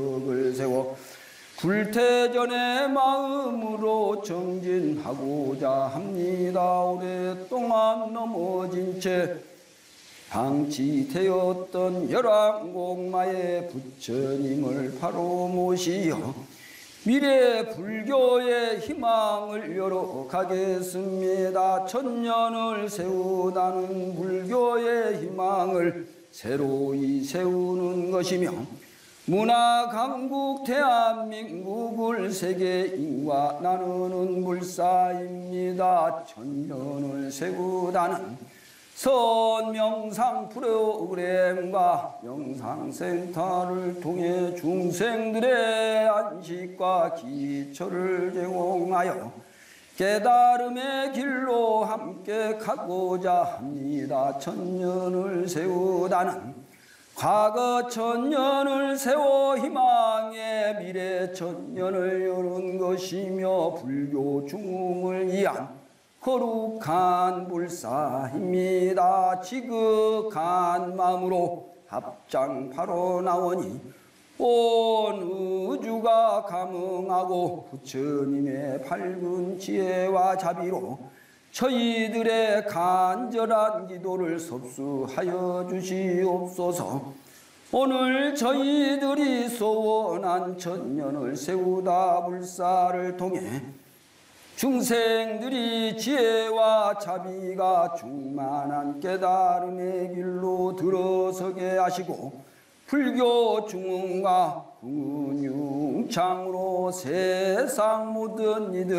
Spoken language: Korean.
을 세워 불태전의 마음으로 정진하고자 합니다. 오랫동안 넘어진 채 방치되었던 열왕공마의 부처님을 바로 모시어 미래 불교의 희망을 열어가겠습니다. 천년을 세우다는 불교의 희망을 새로이 세우는 것이며 문화 강국 대한민국을 세계인과 나누는 불사입니다. 천년을 세우다는 선명상 프로그램과 영상센터를 통해 중생들의 안식과 기초를 제공하여 깨달음의 길로 함께 가고자 합니다. 천년을 세우다는 과거 천년을 세워 희망의 미래 천년을 여는 것이며 불교 중흥을 위한 거룩한 불사입니다. 지극한 마음으로 합장파로 나오니 온 우주가 감응하고 부처님의 밝은 지혜와 자비로 저희들의 간절한 기도를 섭수하여 주시옵소서. 오늘 저희들이 소원한 천년을 세우다 불사를 통해 중생들이 지혜와 자비가 충만한 깨달음의 길로 들어서게 하시고 불교 중흥과 궁윤창으로 세상 모든 이들